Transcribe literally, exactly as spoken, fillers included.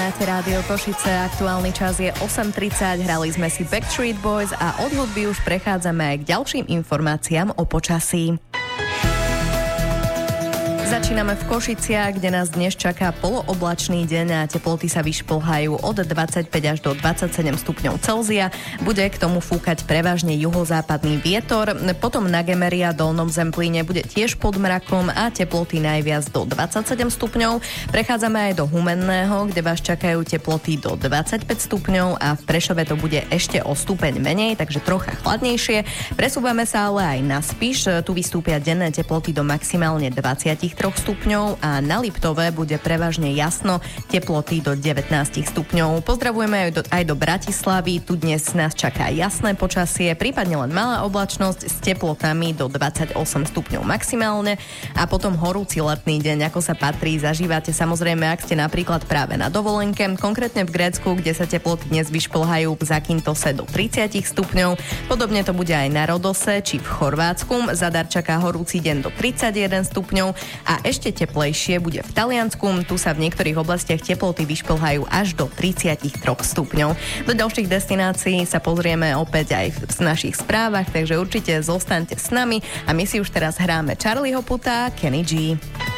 Počúvate Rádio Košice, aktuálny čas je osem tridsať, hrali sme si Backstreet Boys a od hudby už prechádzame aj k ďalším informáciám o počasí. Začíname v Košiciach, kde nás dnes čaká polooblačný deň a teploty sa vyšplhajú od dvadsaťpäť až do dvadsaťsedem stupňov Celzia. Bude k tomu fúkať prevažne juhozápadný vietor. Potom na Gemeri a Dolnom Zemplíne bude tiež pod mrakom a teploty najviac do dvadsaťsedem stupňov. Prechádzame aj do Humenného, kde vás čakajú teploty do dvadsaťpäť stupňov a v Prešove to bude ešte o stupeň menej, takže trocha chladnejšie. Presúvame sa ale aj na Spiš. Tu vystúpia denné teploty do maximálne dvadsaťtri stupňov a na Liptove bude prevažne jasno, teploty do devätnásť stupňov. Pozdravujeme aj do, aj do Bratislavy, tu dnes nás čaká jasné počasie, prípadne len malá oblačnosť s teplotami do dvadsaťosem stupňov maximálne a potom horúci letný deň, ako sa patrí, zažívate samozrejme, ak ste napríklad práve na dovolenke, konkrétne v Grécku, kde sa teploty dnes vyšplhajú v Zakintose do tridsať stupňov. Podobne to bude aj na Rodose či v Chorvátsku. Zadar čaká horúci deň do tridsaťjeden stupňov a ešte teplejšie bude v Taliansku. Tu sa v niektorých oblastiach teploty vyšplhajú až do tridsaťtri stupňov. Do ďalších destinácií sa pozrieme opäť aj v našich správach, takže určite zostaňte s nami a my si už teraz hráme Charlieho Puta, Kenny G.